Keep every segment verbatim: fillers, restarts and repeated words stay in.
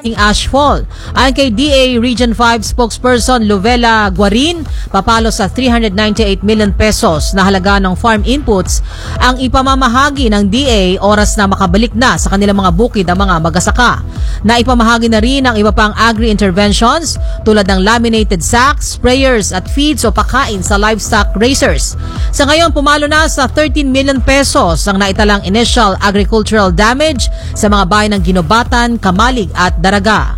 ashfall. Ayon kay D A Region five spokesperson Lovella Guarin, papalo sa three hundred ninety-eight million pesos na halaga ng farm inputs ang ipamamahagi ng D A oras na makabalik na sa kanilang mga bukid ang mga magasaka. Na ipamahagi na rin ang iba pang agri-interventions tulad ng laminated sacks, sprayers at feeds o pakain sa livestock raisers. Sa ngayon, pumalo na sa thirteen million pesos ang naitalang initial agricultural damage sa mga bayan ng Ginobatan, Kamalig at Daraga.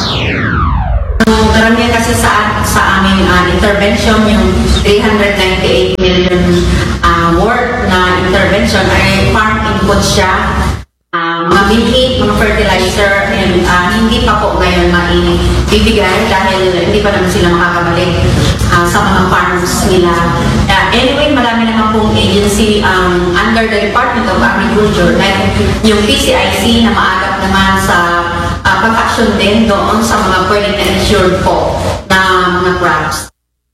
Karamihan kasi sa, sa aming uh, intervention, yung three hundred ninety-eight million uh, worth na intervention ay farm input siya, uh, mga milk, mga fertilizer, and uh, hindi pa po ngayon maibibigay dahil hindi pa naman sila makakabalik uh, sa mga farms nila. Uh, anyway, marami naman pong agency um, under the Department of Agriculture, like yung P C I C na maagap naman sa uh, pag-action din doon sa mga pwedeng na-insured po na mga crops.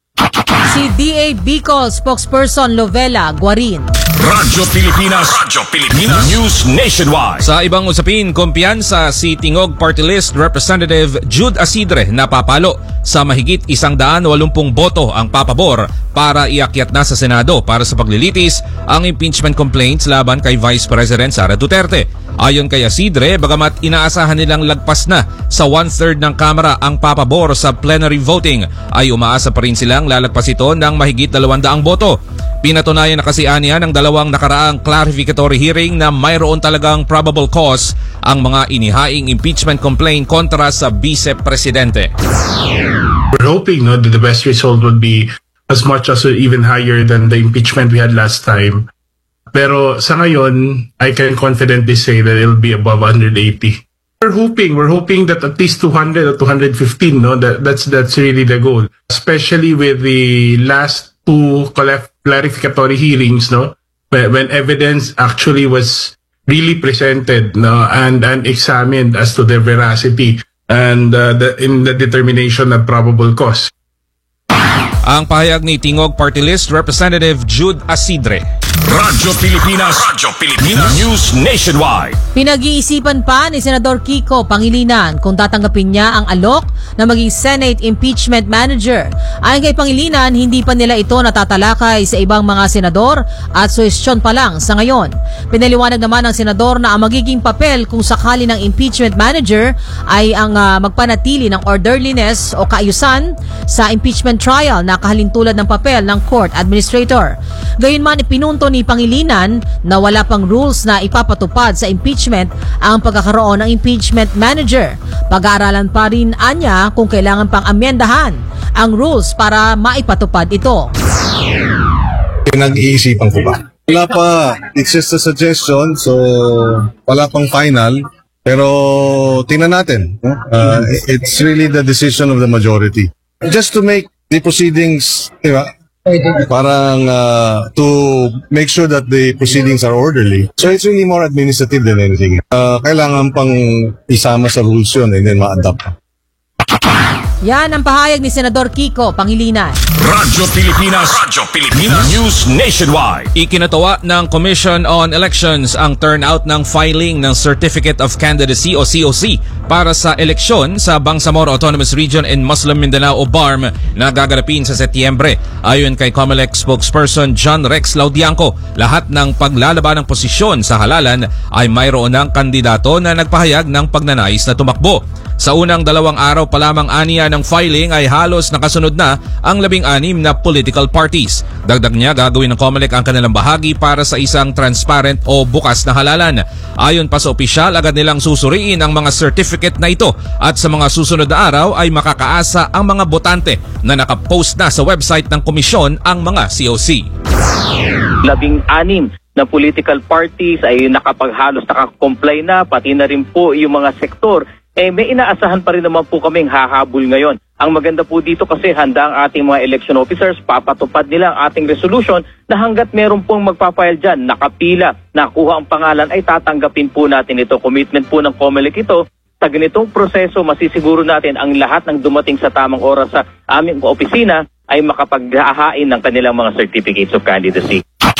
Si D A Bicol spokesperson Lovella Guarin. Radyo Pilipinas, Radyo Pilipinas News Nationwide. Sa ibang usapin, kumpiyansa si Tingog Party List Representative Jude Asidre na papalo sa mahigit isang daan walumpung boto ang papabor para iakyat na sa Senado para sa paglilitis ang impeachment complaints laban kay Vice President Sara Duterte. Ayon kay Asidre, bagamat inaasahan nilang lagpas na sa one-third ng Kamara ang papabor sa plenary voting, ay umaasa pa rin silang lalagpas ito ng mahigit dalawandaang boto. Pinatunayan na kasi aniya ng dalawang nakaraang clarificatory hearing na mayroon talagang probable cause ang mga inihaing impeachment complaint kontra sa Vice Presidente. We're hoping no, that the best result would be as much as or even higher than the impeachment we had last time. Pero sa ngayon, I can confidently say that it'll be above one hundred eighty. We're hoping, we're hoping that at least two hundred or two hundred fifteen, no, that that's that's really the goal. Especially with the last two clarificatory hearings, no, when, when evidence actually was really presented, no, and and examined as to their veracity and uh, the, in the determination of probable cause. Ang pahayag ni Tingog Party List Representative Jude Asidre. Radyo Pilipinas, Radyo Pilipinas News Nationwide. Pinag-iisipan pa ni Senador Kiko Pangilinan kung tatanggapin niya ang alok na maging Senate Impeachment Manager. Ayon kay Pangilinan, hindi pa nila ito natatalakay sa ibang mga senador at suhestyon pa lang sa ngayon. Pinaliwanag naman ng senador na ang magiging papel kung sakali ng impeachment manager ay ang uh, magpanatili ng orderliness o kaayusan sa impeachment trial na kahalintulad ng papel ng court administrator. Gayunman, ipinunto ni Pangilinan na wala pang rules na ipapatupad sa impeachment ang pagkakaroon ng impeachment manager. Pag-aaralan pa rin anya kung kailangan pang amyendahan ang rules para maipatupad ito. Pinag-iisipan ko ba? Wala pa. It's just a suggestion, so wala pang final. Pero tingnan natin. Uh, it's really the decision of the majority. Just to make the proceedings, di ba? Parang uh, to make sure that the proceedings are orderly. So it's really more administrative than anything. Uh, kailangan pang isama sa rules yun and then ma-adapt. Yan ang pahayag ni Senador Kiko Pangilinan. Radyo Pilipinas, Radyo Pilipinas News Nationwide. Ikinatawa ng Commission on Elections ang turnout ng filing ng Certificate of Candidacy o C O C para sa eleksyon sa Bangsamoro Autonomous Region in Muslim Mindanao o B A R M na gaganapin sa Setyembre. Ayon kay COMELEC spokesperson John Rex Laudianco, lahat ng paglalaban ng posisyon sa halalan ay mayroon ng kandidato na nagpahayag ng pagnanais na tumakbo. Sa unang dalawang araw pa lamang aniya ng filing ay halos nakasunod na ang labing-anim na political parties. Dagdag niya, gagawin ng COMELEC ang kanilang bahagi para sa isang transparent o bukas na halalan. Ayon pa sa opisyal, agad nilang susuriin ang mga certificate na ito at sa mga susunod na araw ay makakaasa ang mga botante na nakapost na sa website ng komisyon ang mga C O C. Labing-anim na political parties ay nakapaghalos nakakomply na, pati na rin po yung mga sektor. Eh, may inaasahan pa rin naman po kaming hahabol ngayon. Ang maganda po dito kasi handa ang ating mga election officers, papatupad nila ang ating resolution na hanggat meron pong magpapile dyan, nakapila, nakuha ang pangalan, ay tatanggapin po natin ito. Commitment po ng COMELEC ito. Sa ganitong proseso, masisiguro natin ang lahat ng dumating sa tamang oras sa aming opisina ay makapaghahain ng kanilang mga certificates of candidacy.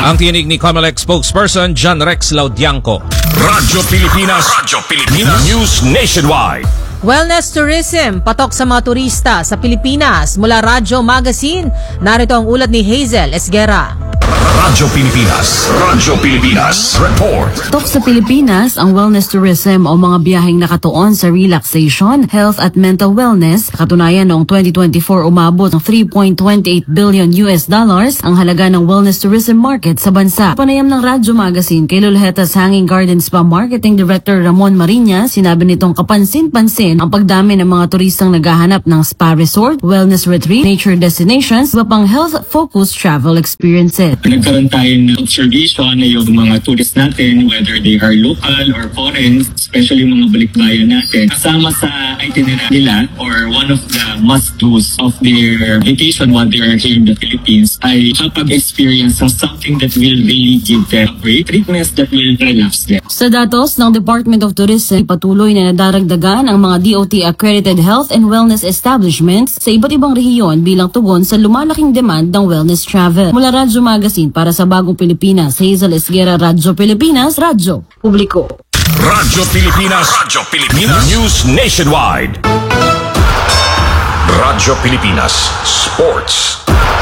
Ang tinig ni Comelec spokesperson John Rex Laudianco. Radyo Pilipinas. Radyo Pilipinas. News Nationwide. Wellness tourism, patok sa mga turista sa Pilipinas mula Radyo Magazine. Narito ang ulat ni Hazel Esguera. Radyo Pilipinas. Radyo Pilipinas. Report. Tok sa Pilipinas, ang wellness tourism o mga biyaheng nakatuon sa relaxation, health at mental wellness. Katunayan noong twenty twenty-four umabot ng three point two eight billion U S dollars ang halaga ng wellness tourism market sa bansa. Panayam ng Radyo Magazine kay Lulhetas Hanging Gardens Spa Marketing Director Ramon Mariña, sinabi nitong kapansin-pansin ang pagdami ng mga turistang naghahanap ng spa resort, wellness retreat, nature destinations, iba pang health-focused travel experiences. Nagkaroon tayo ng observation na yung mga tourists natin, whether they are local or foreign, especially mga balikbayan natin, kasama sa itinerary nila or one of the must-dos of their vacation while they are here in the Philippines ay kapag-experience ng something that will really give them a break, treatments that will relax them. Sa datos ng Department of Tourism, patuloy na nadaragdagan ang mga D O T-accredited health and wellness establishments sa iba't ibang rehiyon bilang tugon sa lumalaking demand ng wellness travel. Mula Radyo Magazine para sa Bagong Pilipinas, Hazel Esguera, Radyo Pilipinas, Radyo Publiko. Radyo Pilipinas. Radyo Pilipinas. News Nationwide. Radyo Pilipinas. Sports.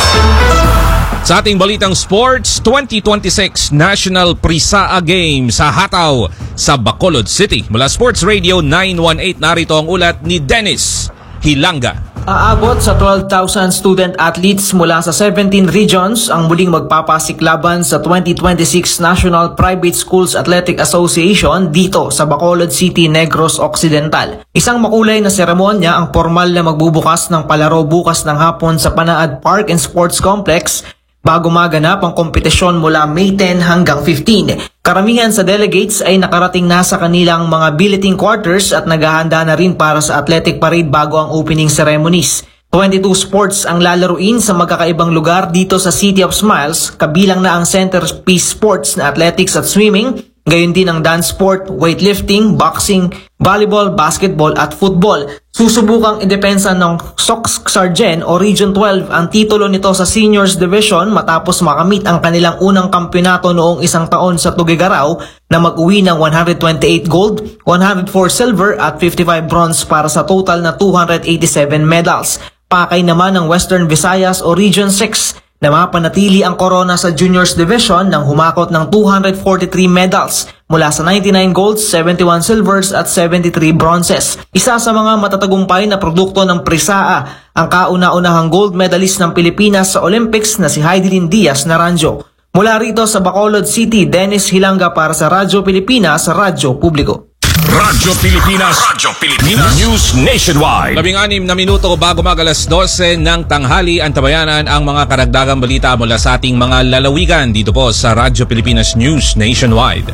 Sa ating balitang sports, twenty twenty-six National Prisaa Games sa Hataw sa Bacolod City. Mula Sports Radio nine one eight, narito ang ulat ni Dennis Hilanga. Aabot sa twelve thousand student athletes mula sa seventeen regions ang muling magpapasiklaban sa twenty twenty-six National Private Schools Athletic Association dito sa Bacolod City, Negros Occidental. Isang makulay na seremonya ang formal na magbubukas ng palaro bukas ng hapon sa Panaad Park and Sports Complex bago maganap ang kompetisyon mula May ten hanggang fifteen. Karamihan sa delegates ay nakarating na sa kanilang mga billeting quarters at naghahanda na rin para sa athletic parade bago ang opening ceremonies. twenty-two sports ang lalaruin sa magkakaibang lugar dito sa City of Smiles, kabilang na ang centerpiece sports na athletics at swimming, gayon din ang dance sport, weightlifting, boxing, volleyball, basketball at football. Susubukang idepensa ng Sox Sargent o Region twelve ang titulo nito sa Seniors Division matapos makamit ang kanilang unang kampyonato noong isang taon sa Tuguegarao na mag-uwi ng one hundred twenty-eight gold, one hundred four silver at fifty-five bronze para sa total na two hundred eighty-seven medals. Pakay naman ng Western Visayas o Region six na mapanatili ang korona sa Juniors Division nang humakot ng two hundred forty-three medals mula sa ninety-nine golds, seventy-one silvers at seventy-three bronzes. Isa sa mga matatagumpay na produkto ng Prisaa ang kauna-unahang gold medalist ng Pilipinas sa Olympics na si Heidelin Diaz Naranjo. Mula rito sa Bacolod City, Dennis Hilanga para sa Radyo Pilipinas, Radyo Publiko. Radyo Pilipinas. Radyo Pilipinas. News Nationwide. Labing-anim na minuto bago mag-alas dose ng tanghali, antabayanan ang mga karagdagang balita mula sa ating mga lalawigan dito po sa Radyo Pilipinas News Nationwide.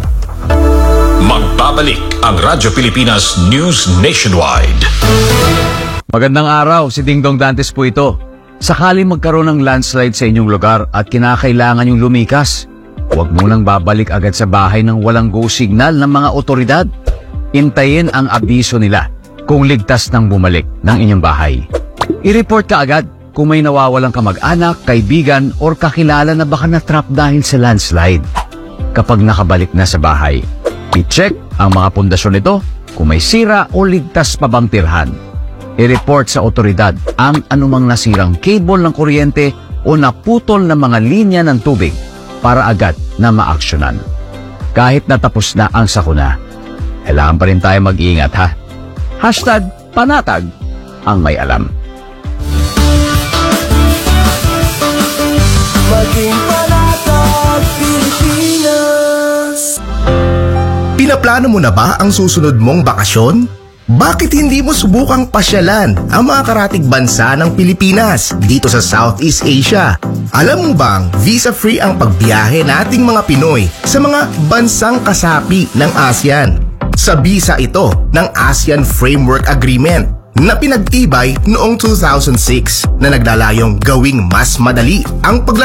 Magbabalik ang Radyo Pilipinas News Nationwide. Magandang araw, si Dingdong Dantes po ito. Sakali magkaroon ng landslide sa inyong lugar at kinakailangan yung lumikas, huwag munang babalik agad sa bahay ng walang go signal ng mga otoridad. Intayin ang abiso nila kung ligtas nang bumalik ng inyong bahay. I-report ka agad kung may nawawalang kamag-anak, kaibigan, or kakilala na baka na-trap dahil sa landslide. Kapag nakabalik na sa bahay, i-check ang mga pundasyon nito kung may sira o ligtas pa bang tirhan. I-report sa otoridad ang anumang nasirang cable ng kuryente o naputol na mga linya ng tubig para agad na maaksyonan. Kahit natapos na ang sakuna, kailangan pa rin tayo mag-iingat, ha? Hashtag panatag ang may alam. Maging panatag Pilipinas. Pinaplano mo na ba ang susunod mong bakasyon? Bakit hindi mo subukang pasyalan ang mga karatig bansa ng Pilipinas dito sa Southeast Asia? Alam mo bang visa-free ang pagbiyahe nating mga Pinoy sa mga bansang kasapi ng ASEAN? Sa bisa ito ng ASEAN Framework Agreement na pinagtibay noong two thousand six na naglalayong gawing mas madali ang paglalakbay